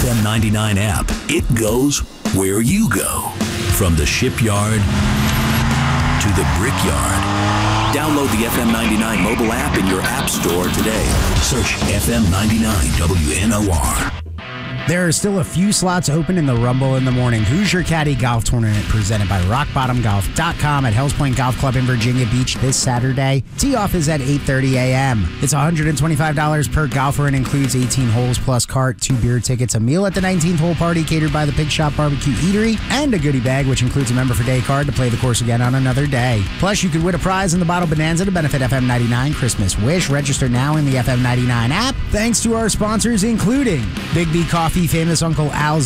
FM 99 app. It goes where you go. From the shipyard to the brickyard. Download the FM 99 mobile app in your app store today. Search FM 99 WNOR. There are still a few slots open in the Rumble in the Morning Who's Your Caddy Golf Tournament presented by RockBottomGolf.com at Hells Point Golf Club in Virginia Beach this Saturday. Tee-off is at 8:30 a.m. It's $125 per golfer and includes 18 holes plus cart, 2 beer tickets, a meal at the 19th hole party catered by the Pig Shop Barbecue Eatery, and a goodie bag which includes a member for day card to play the course again on another day. Plus, you could win a prize in the Bottle Bonanza to benefit FM 99 Christmas Wish. Register now in the FM 99 app. Thanks to our sponsors including Big B Coffee, Famous Uncle Al's